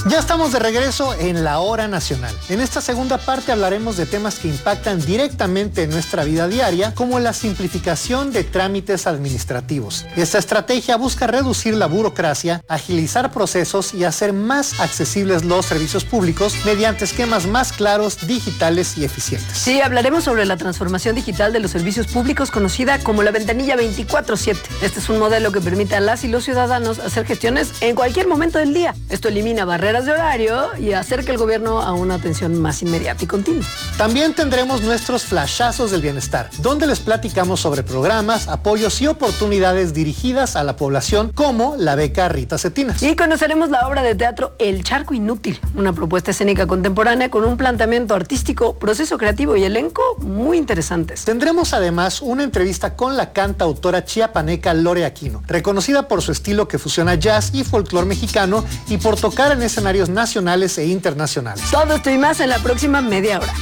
Ya estamos de regreso en la Hora Nacional. En esta segunda parte hablaremos de temas que impactan directamente en nuestra vida diaria, como la simplificación de trámites administrativos. Esta estrategia busca reducir la burocracia, agilizar procesos y hacer más accesibles los servicios públicos mediante esquemas más claros, digitales y eficientes. Sí, hablaremos sobre la transformación digital de los servicios públicos, conocida como la ventanilla 24/7. Este es un modelo que permite a las y los ciudadanos hacer gestiones en cualquier momento del día. Esto elimina barreras de horario y acerca el gobierno a una atención más inmediata y continua. También tendremos nuestros flashazos del bienestar, donde les platicamos sobre programas, apoyos y oportunidades dirigidas a la población, como la beca Rita Cetinas. Y conoceremos la obra de teatro El Charco Inútil, una propuesta escénica contemporánea con un planteamiento artístico, proceso creativo y elenco muy interesantes. Tendremos además una entrevista con la cantautora chiapaneca Lore Aquino, reconocida por su estilo que fusiona jazz y folclore mexicano y por tocar en escenarios nacionales e internacionales. Todo esto y más en la próxima media hora.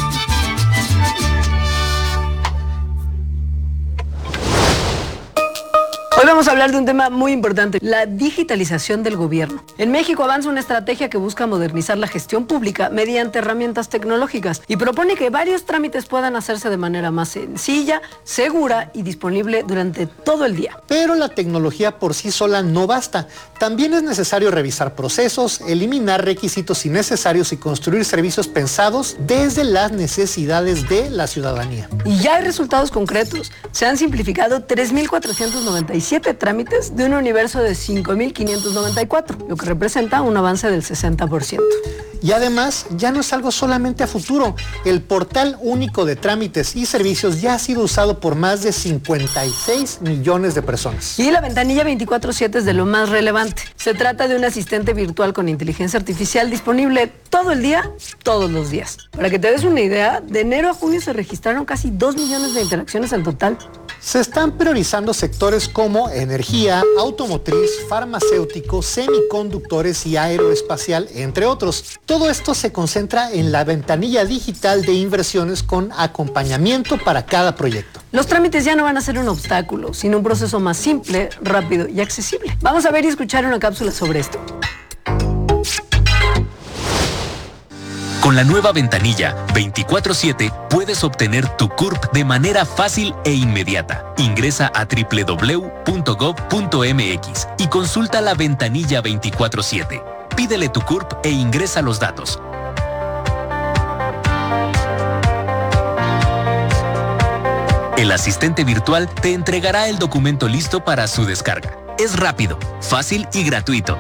Hoy vamos a hablar de un tema muy importante, la digitalización del gobierno. En México avanza una estrategia que busca modernizar la gestión pública mediante herramientas tecnológicas y propone que varios trámites puedan hacerse de manera más sencilla, segura y disponible durante todo el día. Pero la tecnología por sí sola no basta. También es necesario revisar procesos, eliminar requisitos innecesarios y construir servicios pensados desde las necesidades de la ciudadanía. Y ya hay resultados concretos. Se han simplificado 3,497 trámites de un universo de 5,594, lo que representa un avance del 60%. Y además, ya no es algo solamente a futuro. El portal único de trámites y servicios ya ha sido usado por más de 56 millones de personas. Y la ventanilla 24/7 es de lo más relevante. Se trata de un asistente virtual con inteligencia artificial disponible todo el día, todos los días. Para que te des una idea, de enero a junio se registraron casi 2 millones de interacciones en total. Se están priorizando sectores como energía, automotriz, farmacéutico, semiconductores y aeroespacial, entre otros. Todo esto se concentra en la ventanilla digital de inversiones con acompañamiento para cada proyecto. Los trámites ya no van a ser un obstáculo, sino un proceso más simple, rápido y accesible. Vamos a ver y escuchar una cápsula sobre esto. Con la nueva ventanilla 24/7 puedes obtener tu CURP de manera fácil e inmediata. Ingresa a www.gov.mx y consulta la ventanilla 24/7. Pídele tu CURP e ingresa los datos. El asistente virtual te entregará el documento listo para su descarga. Es rápido, fácil y gratuito.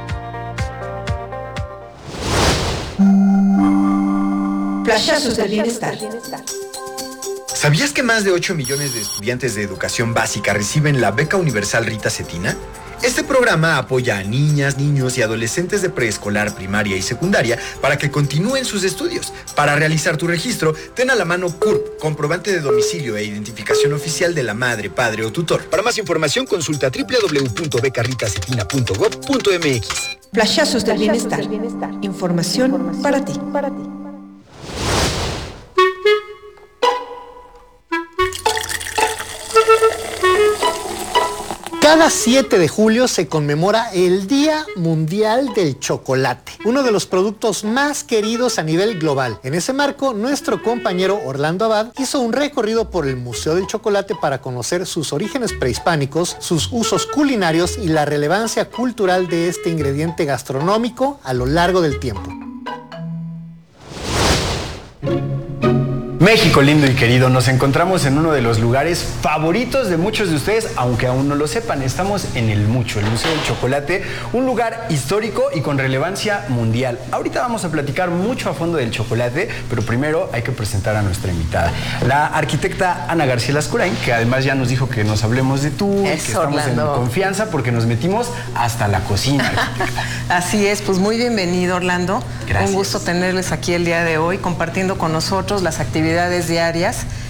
Flashazos del bienestar. ¿Sabías que más de 8 millones de estudiantes de educación básica reciben la beca universal Rita Cetina? Este programa apoya a niñas, niños y adolescentes de preescolar, primaria y secundaria para que continúen sus estudios. Para realizar tu registro, ten a la mano CURP, comprobante de domicilio e identificación oficial de la madre, padre o tutor. Para más información, consulta www.becarritacetina.gov.mx. Flashazos del bienestar. Información para ti. Cada 7 de julio se conmemora el Día Mundial del Chocolate, uno de los productos más queridos a nivel global. En ese marco, nuestro compañero Orlando Abad hizo un recorrido por el Museo del Chocolate para conocer sus orígenes prehispánicos, sus usos culinarios y la relevancia cultural de este ingrediente gastronómico a lo largo del tiempo. México lindo y querido, nos encontramos en uno de los lugares favoritos de muchos de ustedes, aunque aún no lo sepan. Estamos en el Museo del Chocolate, un lugar histórico y con relevancia mundial. Ahorita vamos a platicar mucho a fondo del chocolate, pero primero hay que presentar a nuestra invitada, la arquitecta Ana García Lascurain, que además ya nos dijo que nos hablemos de tú, que estamos Orlando en confianza porque nos metimos hasta la cocina, arquitecta. Así es, pues muy bienvenido, Orlando. Gracias. Un gusto tenerles aquí el día de hoy, compartiendo con nosotros las actividades diarias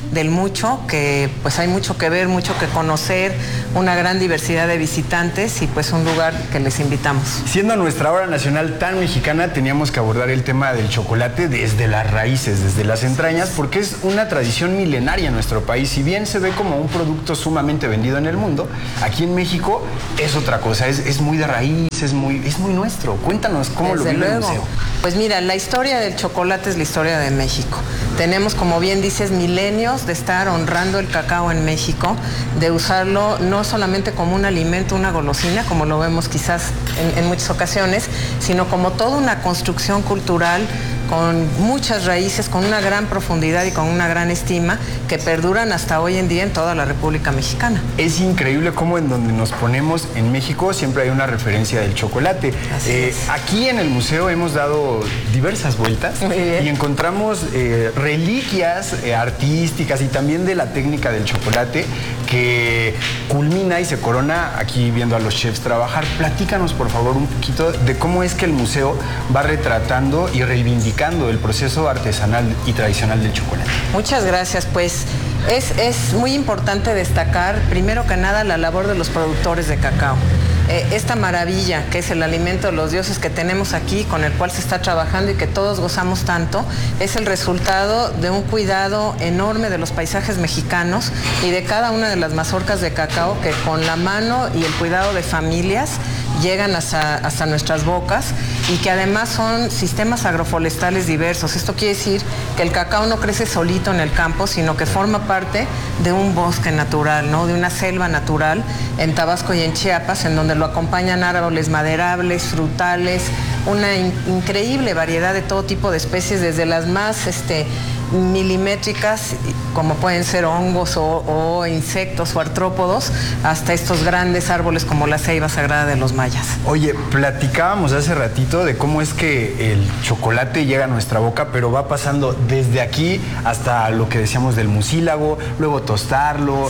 del mucho, que pues hay mucho que ver, mucho que conocer, una gran diversidad de visitantes y pues un lugar que les invitamos. Siendo nuestra hora nacional tan mexicana, teníamos que abordar el tema del chocolate desde las raíces, desde las entrañas, porque es una tradición milenaria en nuestro país. Si bien se ve como un producto sumamente vendido en el mundo, aquí en México es otra cosa, es muy de raíz, es muy nuestro. Cuéntanos cómo lo vive el museo. Pues mira, la historia del chocolate es la historia de México. Tenemos, como bien dices, milenios de estar honrando el cacao en México, de usarlo no solamente como un alimento, una golosina, como lo vemos quizás en muchas ocasiones, sino como toda una construcción cultural con muchas raíces, con una gran profundidad y con una gran estima que perduran hasta hoy en día en toda la República Mexicana. Es increíble cómo en donde nos ponemos en México siempre hay una referencia del chocolate. Aquí en el museo hemos dado diversas vueltas y encontramos reliquias artísticas y también de la técnica del chocolate que culmina y se corona aquí viendo a los chefs trabajar. Platícanos por favor un poquito de cómo es que el museo va retratando y reivindicando el proceso artesanal y tradicional del chocolate. Muchas gracias, pues es muy importante destacar primero que nada la labor de los productores de cacao. Esta maravilla que es el alimento de los dioses que tenemos aquí, con el cual se está trabajando y que todos gozamos tanto, es el resultado de un cuidado enorme de los paisajes mexicanos y de cada una de las mazorcas de cacao que con la mano y el cuidado de familias llegan hasta nuestras bocas y que además son sistemas agroforestales diversos. Esto quiere decir que el cacao no crece solito en el campo, sino que forma parte de un bosque natural, ¿no? De una selva natural en Tabasco y en Chiapas, en donde lo acompañan árboles maderables, frutales, una increíble variedad de todo tipo de especies, desde las más milimétricas, como pueden ser hongos o insectos o artrópodos, hasta estos grandes árboles como la ceiba sagrada de los mayas. Oye, platicábamos hace ratito de cómo es que el chocolate llega a nuestra boca, pero va pasando desde aquí hasta lo que decíamos del mucílago, luego tostarlo,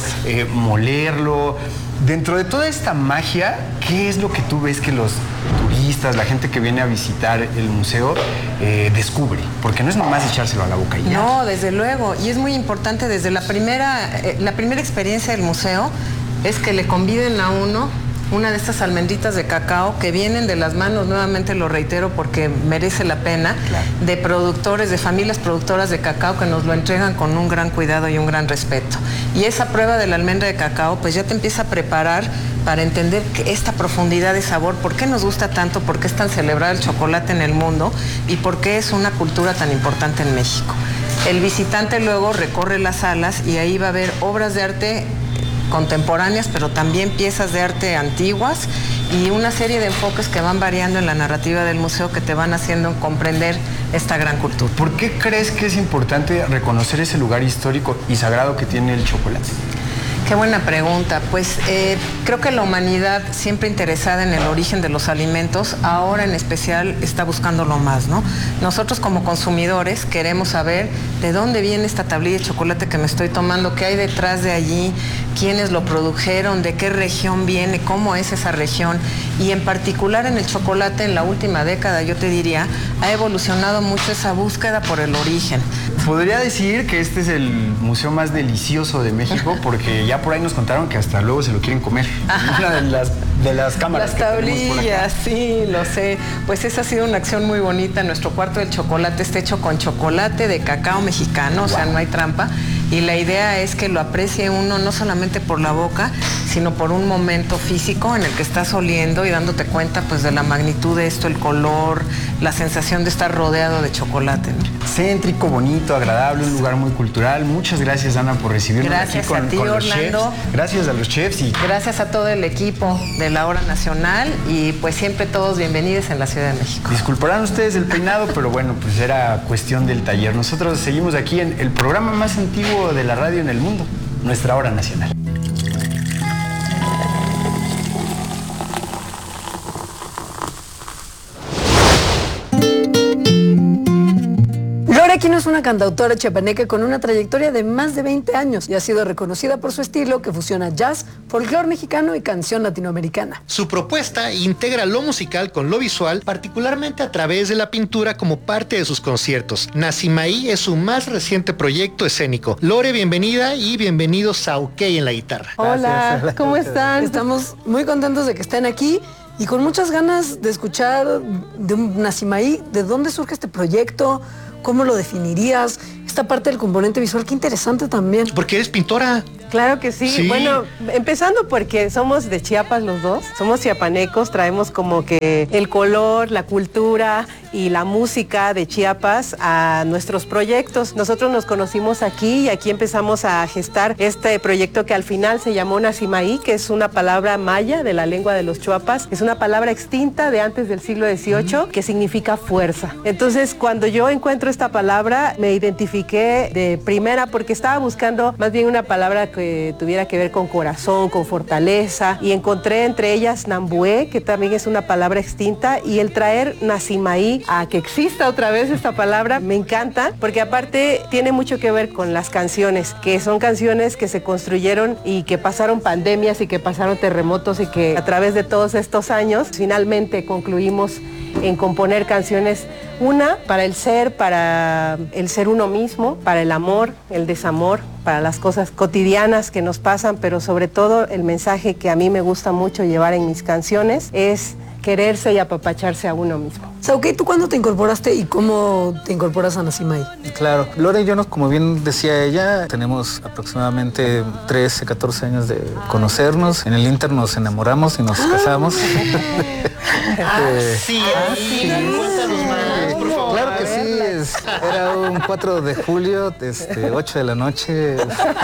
molerlo. Dentro de toda esta magia, ¿qué es lo que tú ves que los turistas, la gente que viene a visitar el museo, descubre? Porque no es nomás echárselo a la boca y ya. No, desde luego. Y es muy importante desde la primera experiencia del museo, es que le conviden a uno una de estas almendritas de cacao que vienen de las manos, nuevamente lo reitero porque merece la pena, claro, de productores, de familias productoras de cacao que nos lo entregan con un gran cuidado y un gran respeto. Y esa prueba de la almendra de cacao pues ya te empieza a preparar para entender que esta profundidad de sabor, por qué nos gusta tanto, por qué es tan celebrado el chocolate en el mundo y por qué es una cultura tan importante en México. El visitante luego recorre las salas y ahí va a ver obras de arte contemporáneas, pero también piezas de arte antiguas y una serie de enfoques que van variando en la narrativa del museo que te van haciendo comprender esta gran cultura. ¿Por qué crees que es importante reconocer ese lugar histórico y sagrado que tiene el chocolate? Qué buena pregunta. Pues creo que la humanidad, siempre interesada en el origen de los alimentos, ahora en especial está buscándolo más, ¿no? Nosotros como consumidores queremos saber de dónde viene esta tablilla de chocolate que me estoy tomando, qué hay detrás de allí, quiénes lo produjeron, de qué región viene, cómo es esa región. Y en particular en el chocolate, en la última década, yo te diría, ha evolucionado mucho esa búsqueda por el origen. Podría decir que este es el museo más delicioso de México, porque ya por ahí nos contaron que hasta luego se lo quieren comer. Una de las cámaras. Las tablillas, sí, lo sé. Pues esa ha sido una acción muy bonita. Nuestro cuarto del chocolate está hecho con chocolate de cacao mexicano, o sea, no hay trampa. Y la idea es que lo aprecie uno no solamente por la boca, sino por un momento físico en el que estás oliendo y dándote cuenta pues de la magnitud de esto, el color, la sensación de estar rodeado de chocolate, ¿no? Céntrico, bonito, agradable, un lugar muy cultural. Muchas gracias, Ana, por recibirnos gracias aquí con, a ti, con los Orlando. chefs. Gracias a los chefs y gracias a todo el equipo de la Hora Nacional y pues siempre todos bienvenidos en la Ciudad de México. Disculparán ustedes el peinado, pero bueno, pues era cuestión del taller. Nosotros seguimos aquí en el programa más antiguo de la radio en el mundo, nuestra Hora Nacional. Aquino es una cantautora chiapaneca con una trayectoria de más de 20 años y ha sido reconocida por su estilo que fusiona jazz, folclore mexicano y canción latinoamericana. Su propuesta integra lo musical con lo visual, particularmente a través de la pintura como parte de sus conciertos. Nacimaí es su más reciente proyecto escénico. Lore, bienvenida y bienvenido Sauquei en la guitarra. Hola, ¿cómo están? Estamos muy contentos de que estén aquí y con muchas ganas de escuchar de un Nacimaí. ¿De dónde surge este proyecto? ¿Cómo lo definirías? Esta parte del componente visual, qué interesante también. Porque eres pintora. Claro que sí. Sí. Bueno, empezando porque somos de Chiapas los dos, somos chiapanecos, traemos como que el color, la cultura y la música de Chiapas a nuestros proyectos. Nosotros nos conocimos aquí y aquí empezamos a gestar este proyecto que al final se llamó Nacimaí, que es una palabra maya de la lengua de los chuapas, es una palabra extinta de antes del siglo XVIII que significa fuerza. Entonces, cuando yo encuentro esta palabra, me identifiqué de primera porque estaba buscando más bien una palabra que tuviera que ver con corazón, con fortaleza, y encontré entre ellas Nambué, que también es una palabra extinta, y el traer Nacimaí a que exista otra vez esta palabra me encanta, porque aparte tiene mucho que ver con las canciones, que son canciones que se construyeron y que pasaron pandemias y que pasaron terremotos y que a través de todos estos años finalmente concluimos en componer canciones, una para el ser uno mismo, para el amor, el desamor, para las cosas cotidianas que nos pasan, pero sobre todo el mensaje que a mí me gusta mucho llevar en mis canciones es quererse y apapacharse a uno mismo. Sauquei, ¿tú cuándo te incorporaste y cómo te incorporas a Nacimaí? Claro, Lore y yo, como bien decía ella, tenemos aproximadamente 13, 14 años de conocernos. En el Inter nos enamoramos y nos casamos. Sí, cuéntanos más, por favor. Claro que sí, era un 4 de julio, 8 de la noche.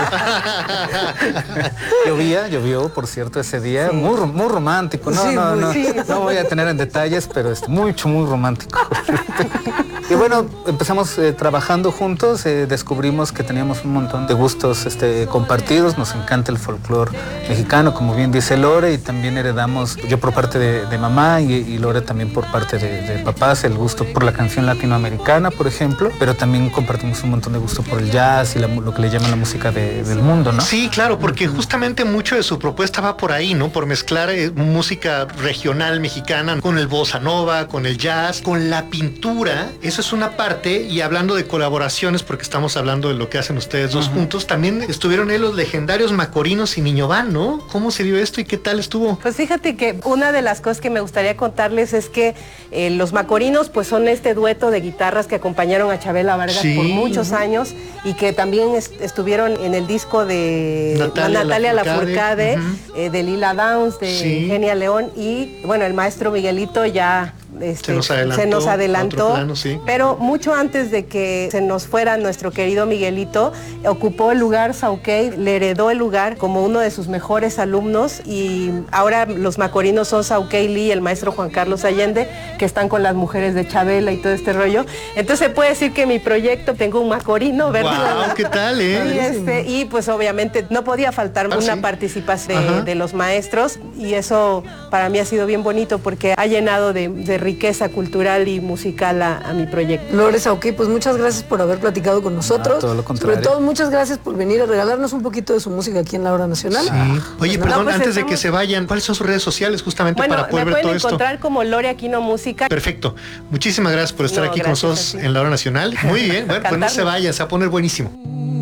Llovió, por cierto, ese día. Sí. Muy romántico. No voy a tener en detalles, pero es muy romántico. Y bueno, empezamos trabajando juntos, descubrimos que teníamos un montón de gustos compartidos. Nos encanta el folclore mexicano, como bien dice Lore, y también heredamos, yo por parte de mamá y Lore también por parte de papás, el gusto por la canción latinoamericana, por ejemplo, pero también compartimos un montón de gusto por el jazz y lo que le llaman la música del mundo, ¿no? Sí, claro, porque justamente mucho de su propuesta va por ahí, ¿no? Por mezclar música regional mexicana con el bossa nova, con el jazz, con la pintura. Eso es una parte, y hablando de colaboraciones, porque estamos hablando de lo que hacen ustedes dos juntos, también estuvieron ahí los legendarios Macorinos y Niño Van, ¿no? ¿Cómo se dio esto y qué tal estuvo? Pues fíjate que una de las cosas que me gustaría contarles es que los Macorinos pues son este dueto de guitarras que acompañaron a Chabela Vargas por muchos años y que también estuvieron en el disco de Natalia Lafourcade, de Lila Downs, de Genia León, y bueno, el maestro Miguelito ya se nos adelantó, plano, pero mucho antes de que se nos fuera nuestro querido Miguelito, ocupó el lugar Sauquei, le heredó el lugar como uno de sus mejores alumnos, y ahora los Macorinos son Sauquei Lee y el maestro Juan Carlos Allende, que están con las mujeres de Chabela y todo este rollo. Entonces se puede decir que mi proyecto tengo un Macorino, ¿verdad? Wow, ¿qué tal, y pues obviamente no podía faltar una participación de los maestros, y eso para mí ha sido bien bonito porque ha llenado de riqueza cultural y musical a mi proyecto. Lore, Sauquei, pues muchas gracias por haber platicado con nosotros. Todo lo contrario. Sobre todo, muchas gracias por venir a regalarnos un poquito de su música aquí en la Hora Nacional. Sí. Oye, perdón, pues antes de que se vayan, ¿cuáles son sus redes sociales justamente para poder ver todo esto? Me pueden encontrar como Lore Aquino Música. Perfecto. Muchísimas gracias por estar aquí con nosotros en la Hora Nacional. Muy bien, bueno, pues no se vayan, se va a poner buenísimo.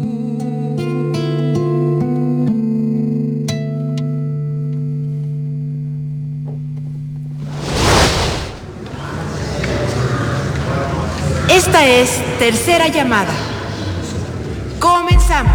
Esta es Tercera Llamada. Comenzamos.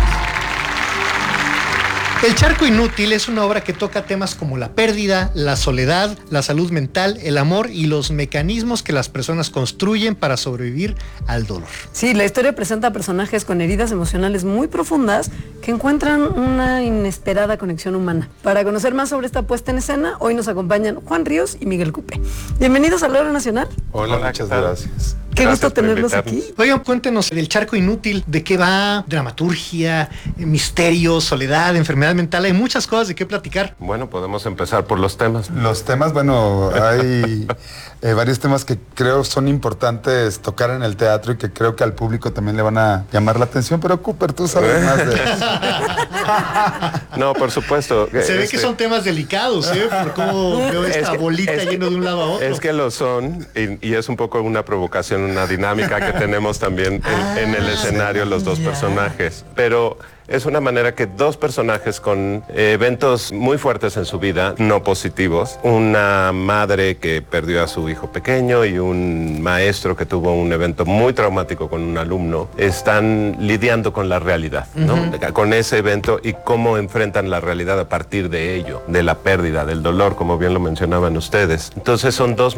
El Charco Inútil es una obra que toca temas como la pérdida, la soledad, la salud mental, el amor y los mecanismos que las personas construyen para sobrevivir al dolor. Sí, la historia presenta personajes con heridas emocionales muy profundas que encuentran una inesperada conexión humana. Para conocer más sobre esta puesta en escena, hoy nos acompañan Juan Ríos y Miguel Cupe. Bienvenidos a la Hora Nacional. Hola, muchas gracias. Qué gusto tenerlos aquí. Oigan, cuéntenos del Charco Inútil, ¿de qué va? Dramaturgia, misterio, soledad, enfermedad mental, hay muchas cosas de qué platicar. Bueno, podemos empezar por los temas. Los temas, bueno, hay varios temas que creo son importantes tocar en el teatro y que creo que al público también le van a llamar la atención, pero Cooper, tú sabes más de eso. No, por supuesto. Se ve que son temas delicados, por cómo veo esta bolita yendo de un lado a otro. Es que lo son, y es un poco una provocación, una dinámica que tenemos también en el escenario los dos personajes. Pero es una manera que dos personajes con eventos muy fuertes en su vida, no positivos, una madre que perdió a su hijo pequeño y un maestro que tuvo un evento muy traumático con un alumno, están lidiando con la realidad, ¿no? Con ese evento y cómo enfrentan la realidad a partir de ello, de la pérdida, del dolor, como bien lo mencionaban ustedes. Entonces son dos